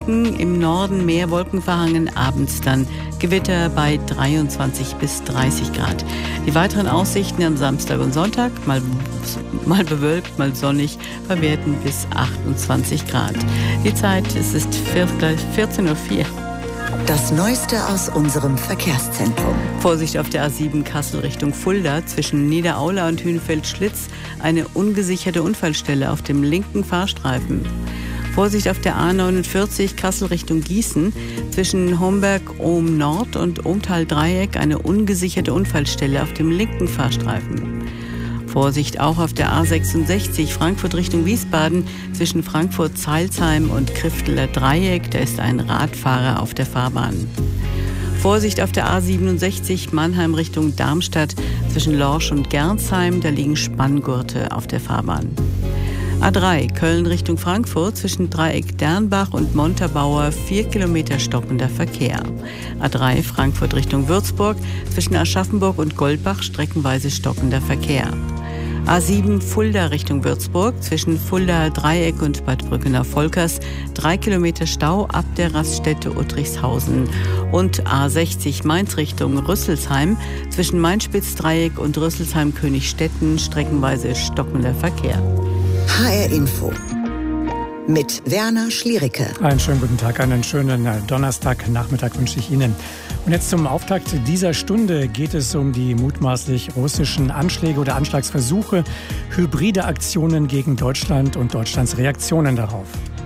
Wolken, im Norden mehr Wolken verhangen, abends dann Gewitter bei 23 bis 30 Grad. Die weiteren Aussichten am Samstag und Sonntag, mal bewölkt, mal sonnig, verwerten bis 28 Grad. Die Zeit, es ist 14:04 Uhr. Das Neueste aus unserem Verkehrszentrum. Vorsicht auf der A7 Kassel Richtung Fulda zwischen Niederaula und Hünfeld-Schlitz. Eine ungesicherte Unfallstelle auf dem linken Fahrstreifen. Vorsicht auf der A49 Kassel Richtung Gießen zwischen Homberg-Ohm-Nord und Ohmtal-Dreieck. Eine ungesicherte Unfallstelle auf dem linken Fahrstreifen. Vorsicht auch auf der A66 Frankfurt Richtung Wiesbaden zwischen Frankfurt-Zeilsheim und Krifteler Dreieck. Da ist ein Radfahrer auf der Fahrbahn. Vorsicht auf der A67 Mannheim Richtung Darmstadt zwischen Lorsch und Gernsheim. Da liegen Spanngurte auf der Fahrbahn. A3 Köln Richtung Frankfurt zwischen Dreieck Dernbach und Montabaur 4 Kilometer stockender Verkehr. A3 Frankfurt Richtung Würzburg zwischen Aschaffenburg und Goldbach streckenweise stockender Verkehr. A7 Fulda Richtung Würzburg zwischen Fulda Dreieck und Bad Brückenau-Volkers 3 Kilometer Stau ab der Raststätte Uttrichshausen. Und A60 Mainz Richtung Rüsselsheim zwischen Mainspitz-Dreieck und Rüsselsheim-Königstetten streckenweise stockender Verkehr. HR Info mit Werner Schliericke. Einen schönen guten Tag, einen schönen Donnerstagnachmittag wünsche ich Ihnen. Und jetzt zum Auftakt dieser Stunde geht es um die mutmaßlich russischen Anschläge oder Anschlagsversuche, hybride Aktionen gegen Deutschland und Deutschlands Reaktionen darauf.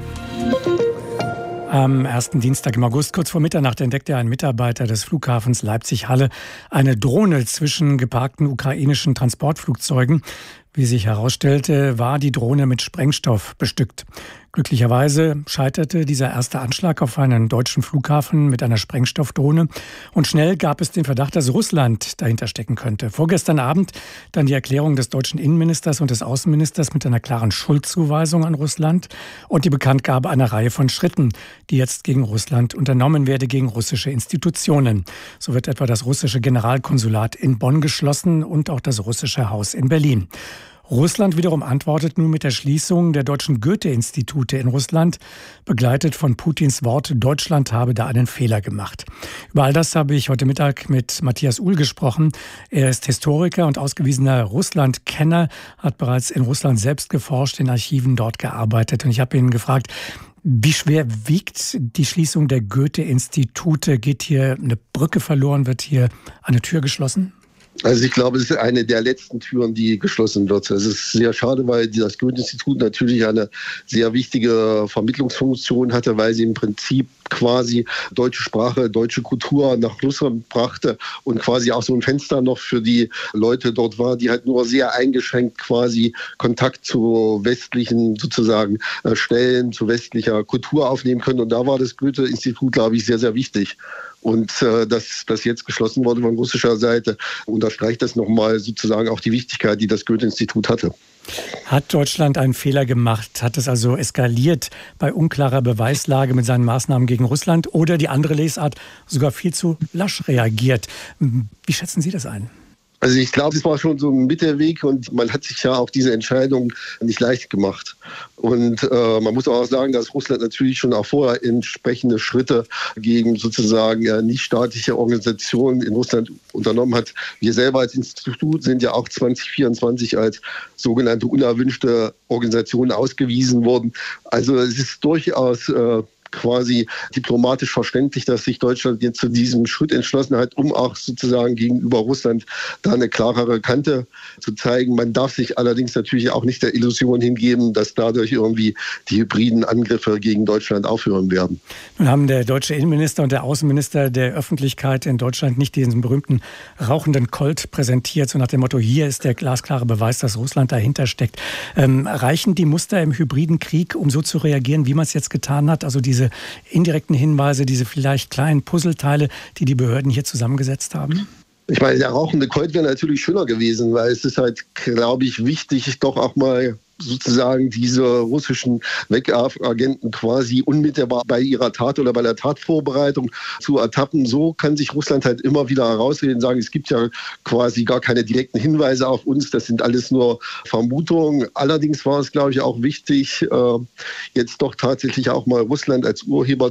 Am ersten Dienstag im August, kurz vor Mitternacht, entdeckte ein Mitarbeiter des Flughafens Leipzig-Halle eine Drohne zwischen geparkten ukrainischen Transportflugzeugen. Wie sich herausstellte, war die Drohne mit Sprengstoff bestückt. Glücklicherweise scheiterte dieser erste Anschlag auf einen deutschen Flughafen mit einer Sprengstoffdrohne. Und schnell gab es den Verdacht, dass Russland dahinter stecken könnte. Vorgestern Abend dann die Erklärung des deutschen Innenministers und des Außenministers mit einer klaren Schuldzuweisung an Russland und die Bekanntgabe einer Reihe von Schritten, die jetzt gegen Russland unternommen werde, gegen russische Institutionen. So wird etwa das russische Generalkonsulat in Bonn geschlossen und auch das russische Haus in Berlin. Russland wiederum antwortet nun mit der Schließung der deutschen Goethe-Institute in Russland, begleitet von Putins Wort, Deutschland habe da einen Fehler gemacht. Über all das habe ich heute Mittag mit Matthias Uhl gesprochen. Er ist Historiker und ausgewiesener Russland-Kenner, hat bereits in Russland selbst geforscht, in Archiven dort gearbeitet. Und ich habe ihn gefragt, wie schwer wiegt die Schließung der Goethe-Institute? Geht hier eine Brücke verloren? Wird hier eine Tür geschlossen? Also ich glaube, es ist eine der letzten Türen, die geschlossen wird. Es ist sehr schade, weil das Goethe-Institut natürlich eine sehr wichtige Vermittlungsfunktion hatte, weil sie im Prinzip quasi deutsche Sprache, deutsche Kultur nach Russland brachte und quasi auch so ein Fenster noch für die Leute dort war, die halt nur sehr eingeschränkt quasi Kontakt zu westlichen sozusagen Stellen, zu westlicher Kultur aufnehmen können. Und da war das Goethe-Institut, glaube ich, sehr, sehr wichtig. Und dass das jetzt geschlossen wurde von russischer Seite, unterstreicht das nochmal sozusagen auch die Wichtigkeit, die das Goethe-Institut hatte. Hat Deutschland einen Fehler gemacht? Hat es also eskaliert bei unklarer Beweislage mit seinen Maßnahmen gegen Russland oder die andere Lesart sogar viel zu lasch reagiert? Wie schätzen Sie das ein? Also ich glaube, es war schon so ein Mittelweg und man hat sich ja auch diese Entscheidung nicht leicht gemacht. Und man muss auch sagen, dass Russland natürlich schon auch vorher entsprechende Schritte gegen sozusagen nichtstaatliche Organisationen in Russland unternommen hat. Wir selber als Institut sind ja auch 2024 als sogenannte unerwünschte Organisation ausgewiesen worden. Also es ist durchaus quasi diplomatisch verständlich, dass sich Deutschland jetzt zu diesem Schritt entschlossen hat, um auch sozusagen gegenüber Russland da eine klarere Kante zu zeigen. Man darf sich allerdings natürlich auch nicht der Illusion hingeben, dass dadurch irgendwie die hybriden Angriffe gegen Deutschland aufhören werden. Nun haben der deutsche Innenminister und der Außenminister der Öffentlichkeit in Deutschland nicht diesen berühmten rauchenden Colt präsentiert, so nach dem Motto, hier ist der glasklare Beweis, dass Russland dahinter steckt. Reichen die Muster im hybriden Krieg, um so zu reagieren, wie man es jetzt getan hat? Also diese indirekten Hinweise, diese vielleicht kleinen Puzzleteile, die die Behörden hier zusammengesetzt haben? Ich meine, der rauchende Colt wäre natürlich schöner gewesen, weil es ist halt, glaube ich, wichtig, doch auch mal sozusagen diese russischen Wegagenten quasi unmittelbar bei ihrer Tat oder bei der Tatvorbereitung zu ertappen. So kann sich Russland halt immer wieder herausreden und sagen, es gibt ja quasi gar keine direkten Hinweise auf uns, das sind alles nur Vermutungen. Allerdings war es, glaube ich, auch wichtig, jetzt doch tatsächlich auch mal Russland als Urheber